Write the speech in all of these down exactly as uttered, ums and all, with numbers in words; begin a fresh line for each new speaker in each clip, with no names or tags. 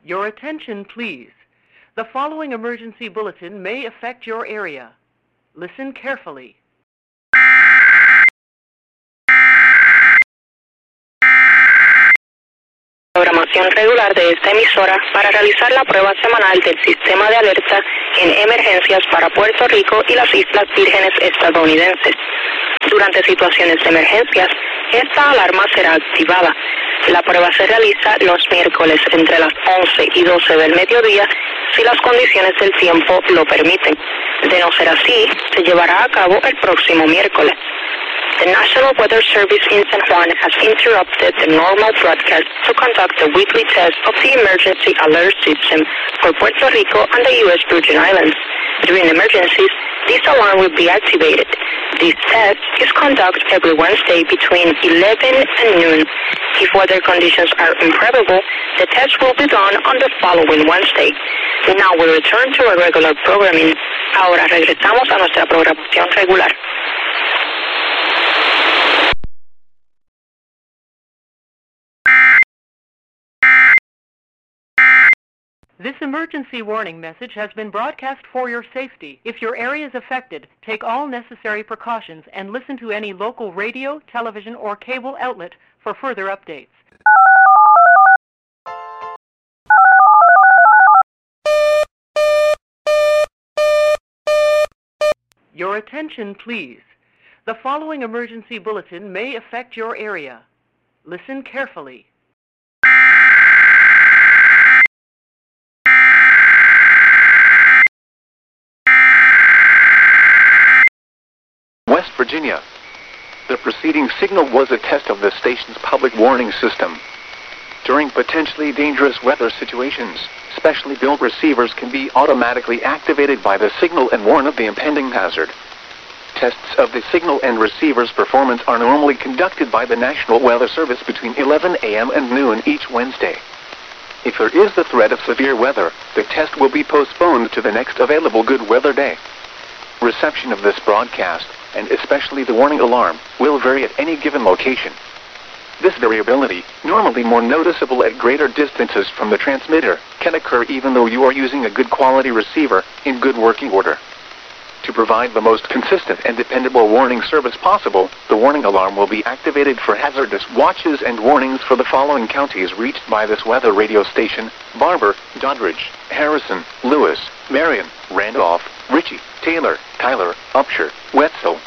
Your attention, please. The following emergency bulletin may affect your area. Listen carefully.
Programación regular de esta emisora para realizar la prueba semanal del sistema de alerta en emergencias para Puerto Rico y las Islas Vírgenes estadounidenses. Durante situaciones de emergencias, esta alarma será activada. La prueba se realiza los miércoles entre las once y doce del mediodía si las condiciones del tiempo lo permiten. De no ser así, se llevará a cabo el próximo miércoles. The National Weather Service in San Juan has interrupted the normal broadcast to conduct a weekly test of the emergency alert system for Puerto Rico and the U S Virgin Islands. During emergencies, this alarm will be activated. This test is conducted every Wednesday between eleven and noon. If weather conditions are improbable, the test will be done on the following Wednesday. Now we return to our regular programming. Ahora regresamos a nuestra programación regular.
This emergency warning message has been broadcast for your safety. If your area is affected, take all necessary precautions and listen to any local radio, television, or cable outlet for further updates. Your attention, please. The following emergency bulletin may affect your area. Listen carefully.
West Virginia. The preceding signal was a test of the station's public warning system. During potentially dangerous weather situations, specially built receivers can be automatically activated by the signal and warn of the impending hazard. Tests of the signal and receiver's performance are normally conducted by the National Weather Service between eleven a m and noon each Wednesday. If there is the threat of severe weather, the test will be postponed to the next available good weather day. Reception of this broadcast, and especially the warning alarm, will vary at any given location. This variability, normally more noticeable at greater distances from the transmitter, can occur even though you are using a good quality receiver in good working order. To provide the most consistent and dependable warning service possible, the warning alarm will be activated for hazardous watches and warnings for the following counties reached by this weather radio station: Barber, Doddridge, Harrison, Lewis, Marion, Randolph, Ritchie, Taylor, Tyler, Upshur, Wetzel.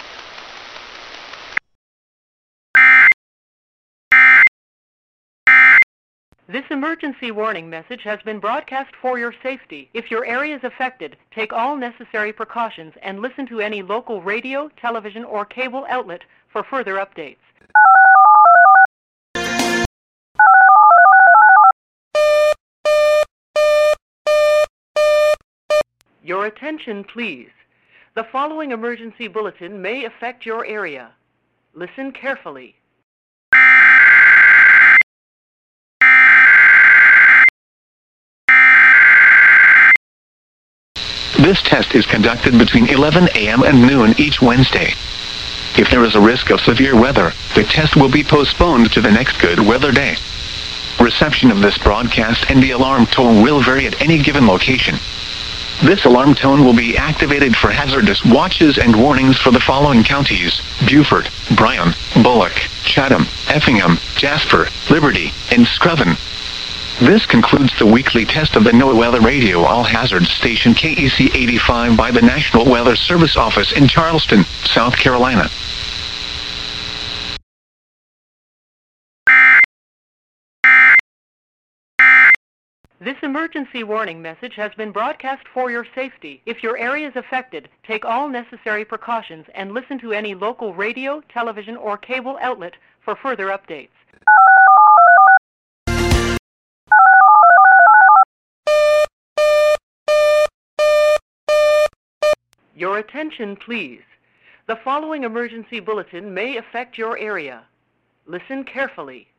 This emergency warning message has been broadcast for your safety. If your area is affected, take all necessary precautions and listen to any local radio, television, or cable outlet for further updates. Your attention, please. The following emergency bulletin may affect your area. Listen carefully.
This test is conducted between eleven a m and noon each Wednesday. If there is a risk of severe weather, the test will be postponed to the next good weather day. Reception of this broadcast and the alarm tone will vary at any given location. This alarm tone will be activated for hazardous watches and warnings for the following counties: Beaufort, Bryan, Bullock, Chatham, Effingham, Jasper, Liberty, and Screven. This concludes the weekly test of the NOAA Weather Radio All Hazards Station K E C eighty-five by the National Weather Service Office in Charleston, South Carolina.
This emergency warning message has been broadcast for your safety. If your area is affected, take all necessary precautions and listen to any local radio, television, or cable outlet for further updates. Your attention, please. The following emergency bulletin may affect your area. Listen carefully.